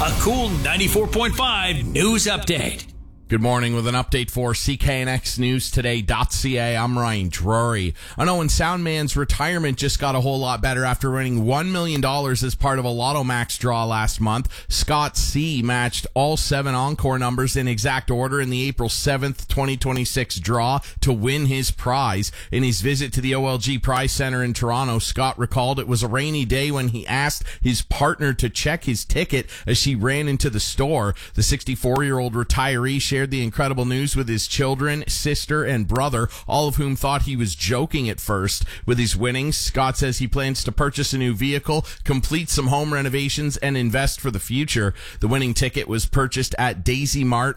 A cool 94.5 news update. Good morning with an update for CKNXNewsToday.ca. I'm Ryan Drury. I know, and Soundman's retirement just got a whole lot better after winning $1 million as part of a Lotto Max draw last month. Scott C. matched all 7 encore numbers in exact order in the April 7th, 2026 draw to win his prize. In his visit to the OLG Prize Center in Toronto, Scott recalled it was a rainy day when he asked his partner to check his ticket as she ran into the store. The 64-year-old retiree shared the incredible news with his children, sister, and brother, all of whom thought he was joking at first. With his winnings, Scott says he plans to purchase a new vehicle, complete some home renovations, and invest for the future. The winning ticket was purchased at Daisy Mart